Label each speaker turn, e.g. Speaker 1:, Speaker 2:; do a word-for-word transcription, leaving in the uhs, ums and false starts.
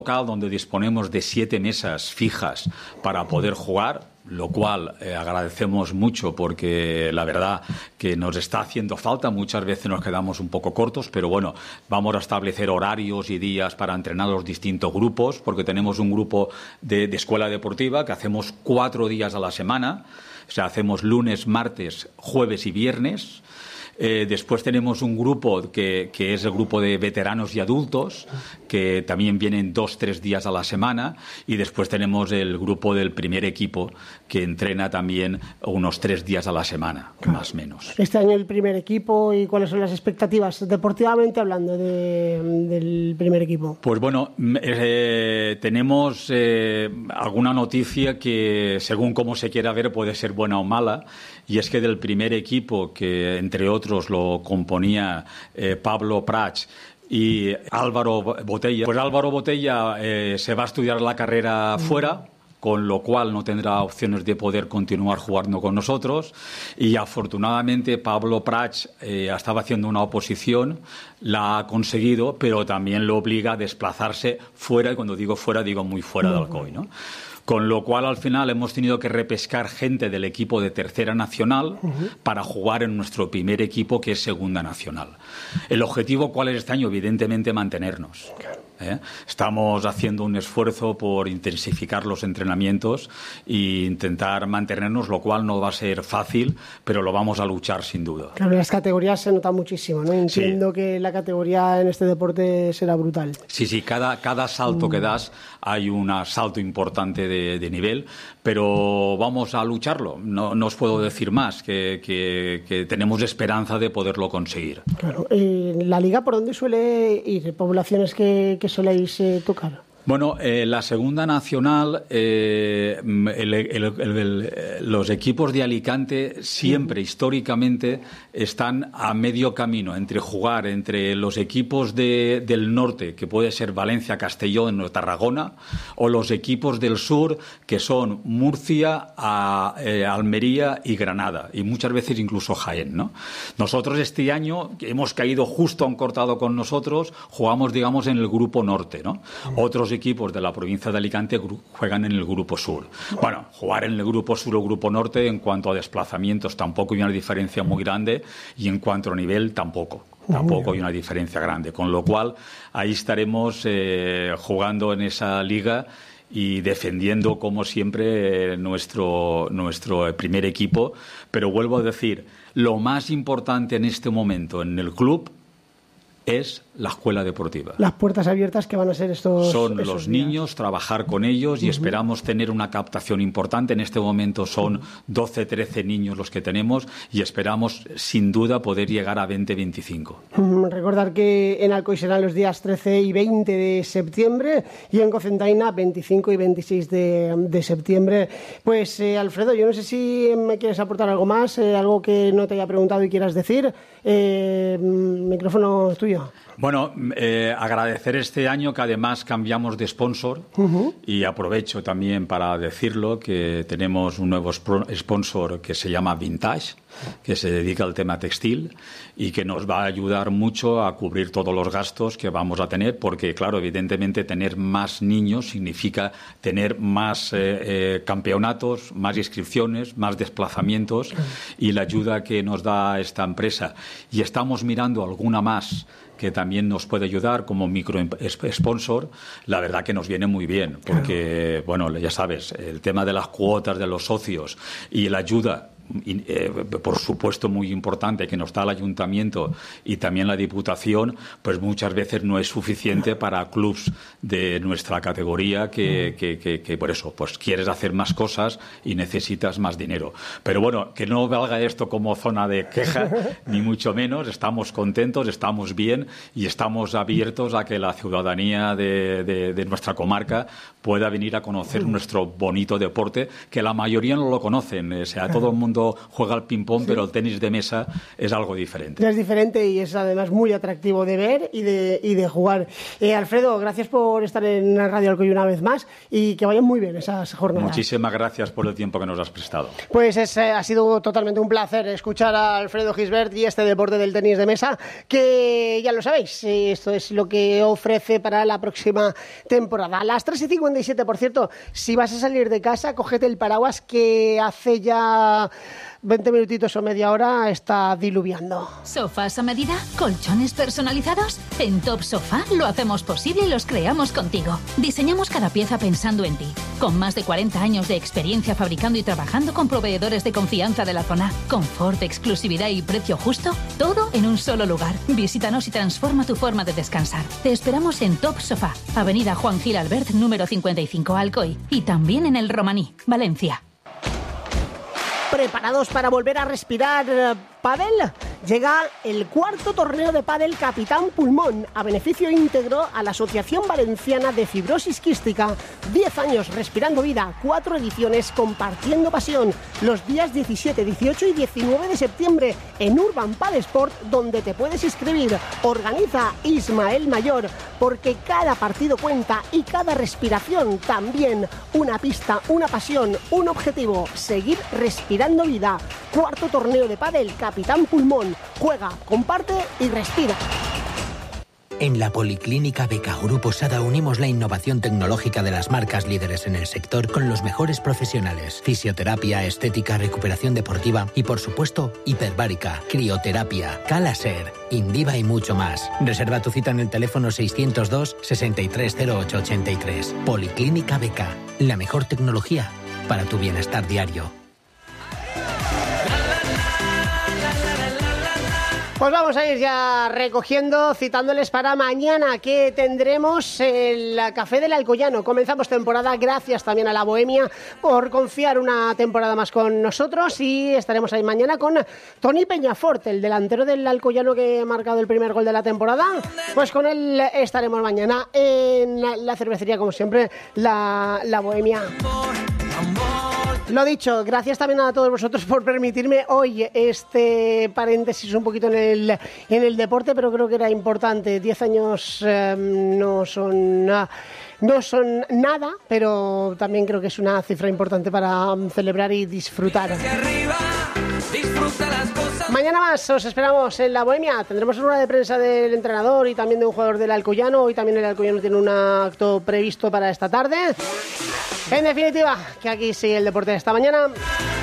Speaker 1: local donde disponemos de siete mesas fijas para poder jugar, lo cual eh, agradecemos mucho porque la verdad que nos está haciendo falta. Muchas veces nos quedamos un poco cortos, pero bueno, vamos a establecer horarios y días para entrenar los distintos grupos, porque tenemos un grupo de, de escuela deportiva que hacemos cuatro días a la semana, o sea, hacemos lunes, martes, jueves y viernes. Eh, después tenemos un grupo que, que es el grupo de veteranos y adultos, que también vienen dos, tres días a la semana, y después tenemos el grupo del primer equipo, que entrena también unos tres días a la semana, claro, más o menos.
Speaker 2: Este año el primer equipo, ¿y cuáles son las expectativas deportivamente hablando de, del primer equipo?
Speaker 1: Pues bueno, eh, tenemos eh, alguna noticia que, según cómo se quiera ver, puede ser buena o mala, y es que del primer equipo, que entre otros lo componía eh, Pablo Prats y Álvaro Botella, pues Álvaro Botella eh, se va a estudiar la carrera fuera, con lo cual no tendrá opciones de poder continuar jugando con nosotros, y afortunadamente Pablo Prats eh, estaba haciendo una oposición, la ha conseguido, pero también lo obliga a desplazarse fuera, y cuando digo fuera digo muy fuera de Alcoy, ¿no? Con lo cual, al final, hemos tenido que repescar gente del equipo de Tercera Nacional uh-huh. para jugar en nuestro primer equipo, que es Segunda Nacional. ¿El objetivo cuál es este año? Evidentemente, mantenernos. Claro. ¿Eh? Estamos haciendo un esfuerzo por intensificar los entrenamientos e intentar mantenernos, lo cual no va a ser fácil, pero lo vamos a luchar sin duda.
Speaker 2: Claro, las categorías se nota muchísimo, ¿no? Entiendo sí. que la categoría en este deporte será brutal.
Speaker 1: Sí, sí, cada, cada salto mm. que das hay un salto importante de, de nivel, pero vamos a lucharlo. No, no os puedo decir más, que, que, que tenemos esperanza de poderlo conseguir.
Speaker 2: Claro. Eh, ¿La liga por dónde suele ir? ¿Poblaciones que, que soléis eh, tocar?
Speaker 1: Bueno, eh, la Segunda Nacional, eh, el, el, el, el, los equipos de Alicante siempre, históricamente, están a medio camino entre jugar entre los equipos de, del norte, que puede ser Valencia, Castellón o Tarragona, o los equipos del sur, que son Murcia, a, eh, Almería y Granada, y muchas veces incluso Jaén, ¿no? Nosotros este año hemos caído justo a un cortado con nosotros, jugamos, digamos, en el grupo norte, ¿no? Otros equipos de la provincia de Alicante juegan en el grupo sur. Bueno, jugar en el grupo sur o grupo norte, en cuanto a desplazamientos, tampoco hay una diferencia muy grande, y en cuanto a nivel, tampoco. Tampoco hay una diferencia grande. Con lo cual, ahí estaremos eh, jugando en esa liga y defendiendo, como siempre, nuestro, nuestro primer equipo. Pero vuelvo a decir, lo más importante en este momento en el club es la escuela deportiva.
Speaker 2: Las puertas abiertas que van a ser estos...
Speaker 1: Son los niños, trabajar con ellos, y uh-huh. esperamos tener una captación importante. En este momento son doce, trece niños los que tenemos, y esperamos, sin duda, poder llegar a veinte, veinticinco.
Speaker 2: Uh-huh. Recordar que en Alcoy serán los días trece y veinte de septiembre, y en Cocentaina veinticinco y veintiséis de, de septiembre. Pues, eh, Alfredo, yo no sé si me quieres aportar algo más, eh, algo que no te haya preguntado y quieras decir. Eh, micrófono tuyo.
Speaker 1: Bueno, eh, agradecer este año que además cambiamos de sponsor, uh-huh. y aprovecho también para decirlo que tenemos un nuevo sponsor que se llama Vintage, que se dedica al tema textil y que nos va a ayudar mucho a cubrir todos los gastos que vamos a tener, porque claro, evidentemente tener más niños significa tener más eh, eh, campeonatos, más inscripciones, más desplazamientos, y la ayuda que nos da esta empresa, y estamos mirando alguna más que también nos puede ayudar como micro sponsor, la verdad que nos viene muy bien, porque, bueno, ya sabes, el tema de las cuotas de los socios y la ayuda, y, eh, por supuesto muy importante, que nos da el ayuntamiento y también la Diputación, pues muchas veces no es suficiente para clubs de nuestra categoría que, que, que, que por eso pues quieres hacer más cosas y necesitas más dinero. Pero bueno, que no valga esto como zona de queja, ni mucho menos. Estamos contentos, estamos bien y estamos abiertos a que la ciudadanía de, de, de nuestra comarca pueda venir a conocer nuestro bonito deporte, que la mayoría no lo conocen. O sea, todo el mundo mundo juega al ping-pong, sí. pero el tenis de mesa es algo diferente.
Speaker 2: Es diferente y es además muy atractivo de ver y de, y de jugar. Eh, Alfredo, gracias por estar en Radio Alcoy una vez más y que vayan muy bien esas jornadas.
Speaker 1: Muchísimas gracias por el tiempo que nos has prestado.
Speaker 2: Pues es, eh, ha sido totalmente un placer escuchar a Alfredo Gisbert y este deporte del tenis de mesa, que ya lo sabéis, esto es lo que ofrece para la próxima temporada. A las tres y cincuenta y siete, por cierto, si vas a salir de casa, cógete el paraguas que hace ya veinte minutitos o media hora está diluviando.
Speaker 3: ¿Sofás a medida? ¿Colchones personalizados? En Top Sofá lo hacemos posible y los creamos contigo. Diseñamos cada pieza pensando en ti. Con más de cuarenta años de experiencia fabricando y trabajando con proveedores de confianza de la zona. Confort, exclusividad y precio justo. Todo en un solo lugar. Visítanos y transforma tu forma de descansar. Te esperamos en Top Sofá, Avenida Juan Gil Albert, número cincuenta y cinco, Alcoy. Y también en el Romaní, Valencia.
Speaker 2: ¿Preparados para volver a respirar pádel? Llega el cuarto torneo de pádel Capitán Pulmón, a beneficio íntegro a la Asociación Valenciana de Fibrosis Quística. diez años respirando vida, cuatro ediciones compartiendo pasión. Los días diecisiete, dieciocho y diecinueve de septiembre en Urban Padel Sport, donde te puedes inscribir. Organiza Ismael Mayor, porque cada partido cuenta y cada respiración también. Una pista, una pasión, un objetivo: seguir respirando vida. Cuarto torneo de pádel Capitán Pulmón. Juega, comparte y respira.
Speaker 4: En la Policlínica Becauro Posada unimos la innovación tecnológica de las marcas líderes en el sector con los mejores profesionales. Fisioterapia, estética, recuperación deportiva y, por supuesto, hiperbárica, crioterapia, Calaser, Indiva y mucho más. Reserva tu cita en el teléfono seiscientos dos, sesenta y tres cero ocho ochenta y tres. Policlínica Beca, la mejor tecnología para tu bienestar diario.
Speaker 2: Pues vamos a ir ya recogiendo, citándoles para mañana, que tendremos el Café del Alcoyano. Comenzamos temporada, gracias también a la Bohemia por confiar una temporada más con nosotros, y estaremos ahí mañana con Toni Peñafort, el delantero del Alcoyano que ha marcado el primer gol de la temporada. Pues con él estaremos mañana en la cervecería, como siempre, la, la Bohemia. Lo dicho, gracias también a todos vosotros por permitirme hoy este paréntesis un poquito en el, en el deporte, pero creo que era importante. Diez años eh, no son... Uh, No son nada, pero también creo que es una cifra importante para celebrar y disfrutar. Mañana más os esperamos en la Bohemia. Tendremos una rueda de prensa del entrenador y también de un jugador del Alcoyano. Hoy también el Alcoyano tiene un acto previsto para esta tarde. En definitiva, que aquí sigue el deporte de esta mañana.